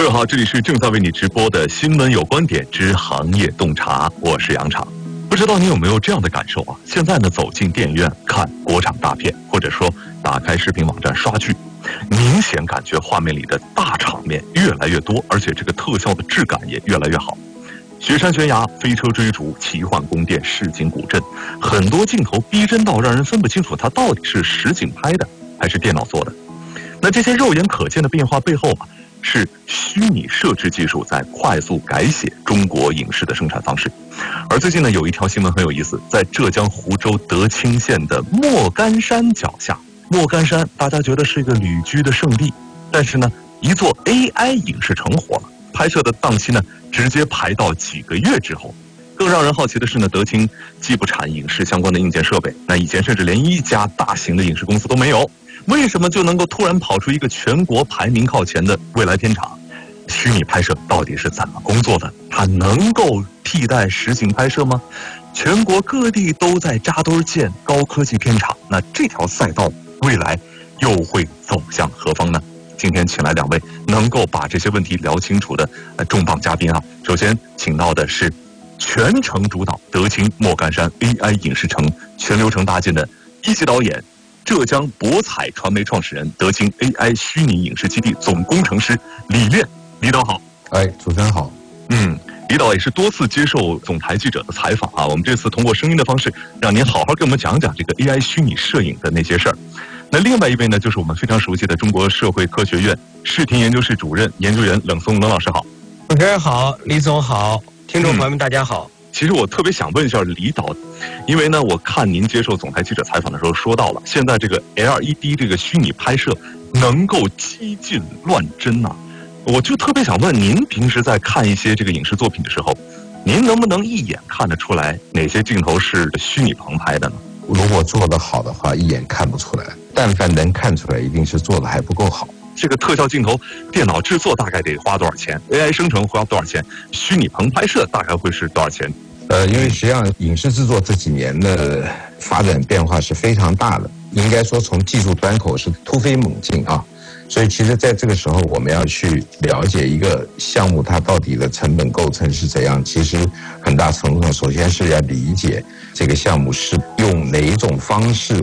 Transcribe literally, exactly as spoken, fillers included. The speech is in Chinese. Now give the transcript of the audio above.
友好，这里是正在为你直播的新闻有观点之行业洞察，我是杨常。不知道你有没有这样的感受啊？现在呢，走进电影院看国产大片，或者说打开视频网站刷剧，明显感觉画面里的大场面越来越多，而且这个特效的质感也越来越好。雪山悬崖、飞车追逐、奇幻宫殿、市井古镇，很多镜头逼真到让人分不清楚它到底是实景拍的还是电脑做的。那这些肉眼可见的变化背后啊，是虚拟摄制技术在快速改写中国影视的生产方式。而最近呢，有一条新闻很有意思，在浙江湖州德清县的莫干山脚下，莫干山大家觉得是一个旅居的圣地，但是呢，一座 A I 影视城火了，拍摄的档期呢，直接排到几个月之后。更让人好奇的是呢，德清既不产影视相关的硬件设备，那以前甚至连一家大型的影视公司都没有，为什么就能够突然跑出一个全国排名靠前的未来片场？虚拟拍摄到底是怎么工作的？它能够替代实景拍摄吗？全国各地都在扎堆建高科技片场，那这条赛道未来又会走向何方呢？今天请来两位能够把这些问题聊清楚的呃重磅嘉宾啊。首先请到的是全程主导德清莫干山 A I 影视城全流程搭建的一级导演，浙江博彩传媒创始人，德清 A I 虚拟影视基地总工程师李炼。李导好。 哎，主持人好。 嗯，李导也是多次接受总台记者的采访啊，我们这次通过声音的方式，让您好好给我们讲讲这个 A I 虚拟摄影的那些事儿。那另外一位呢，就是我们非常熟悉的中国社会科学院视听研究室主任研究员冷松冷老师好。 主持人好，李总好，听众朋友们大家好。 嗯，其实我特别想问一下李导，因为呢，我看您接受总台记者采访的时候说到了，现在这个 L E D 这个虚拟拍摄能够激进乱真呐、啊，我就特别想问您，平时在看一些这个影视作品的时候，您能不能一眼看得出来哪些镜头是虚拟棚拍的呢？ 如果做得好的话，一眼看不出来；但凡能看出来，一定是做得还不够好。 这个特效镜头，电脑制作大概得花多少钱 ？A I 生成花多少钱？虚拟棚拍摄大概会是多少钱？ 呃，因为实际上影视制作这几年的发展变化是非常大的，应该说从技术端口是突飞猛进啊。所以其实在这个时候，我们要去了解一个项目它到底的成本构成是怎样，其实很大程度上首先是要理解这个项目是用哪一种方式